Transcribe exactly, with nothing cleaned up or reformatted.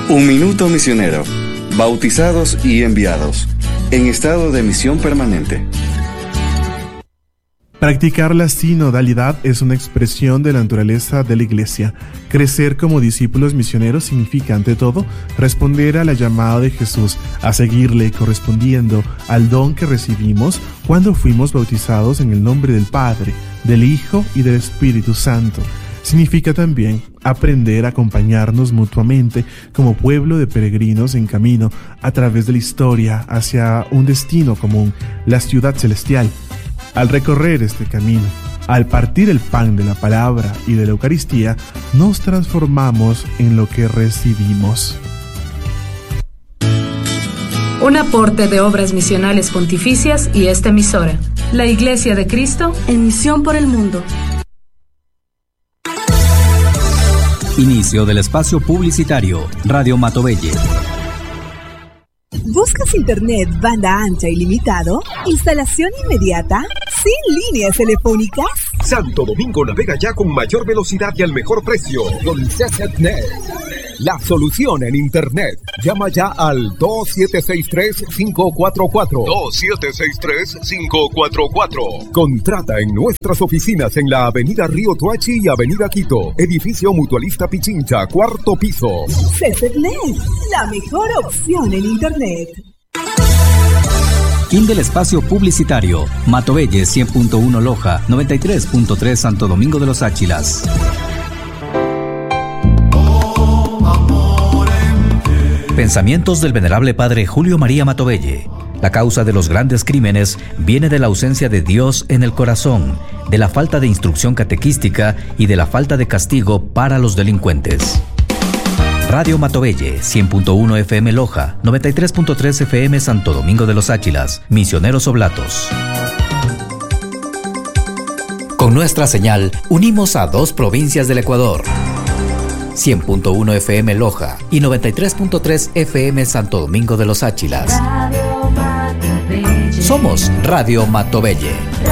Un minuto misionero. Bautizados y enviados. En estado de misión permanente. Practicar la sinodalidad es una expresión de la naturaleza de la Iglesia. Crecer como discípulos misioneros significa, ante todo, responder a la llamada de Jesús, a seguirle correspondiendo al don que recibimos cuando fuimos bautizados en el nombre del Padre, del Hijo y del Espíritu Santo. Significa también aprender a acompañarnos mutuamente como pueblo de peregrinos en camino a través de la historia hacia un destino común, la ciudad celestial. Al recorrer este camino, al partir el pan de la palabra y de la Eucaristía, nos transformamos en lo que recibimos. Un aporte de Obras Misionales Pontificias y esta emisora, la Iglesia de Cristo, en misión por el mundo. Inicio del espacio publicitario, Radio Matovelle. ¿Buscas internet banda ancha ilimitado? ¿Instalación inmediata? ¿Sin líneas telefónicas? Santo Domingo navega ya con mayor velocidad y al mejor precio. Con CESETnet, la solución en internet. Llama ya al dos siete seis tres, cinco cuatro cuatro. dos siete seis tres, cinco cuatro cuatro. Contrata en nuestras oficinas en la avenida Río Tuachi y avenida Quito. Edificio Mutualista Pichincha, cuarto piso. CESETnet, la mejor opción en internet. Fin del espacio publicitario. Matovelle cien punto uno Loja, noventa y tres punto tres Santo Domingo de los Áchilas. Pensamientos del venerable padre Julio María Matovelle. La causa de los grandes crímenes viene de la ausencia de Dios en el corazón, de la falta de instrucción catequística y de la falta de castigo para los delincuentes. Radio Matovelle, cien punto uno F M Loja, noventa y tres punto tres F M Santo Domingo de los Áchilas, Misioneros Oblatos. Con nuestra señal, unimos a dos provincias del Ecuador. cien punto uno F M Loja y noventa y tres punto tres F M Santo Domingo de los Áchilas. Somos Radio Matovelle.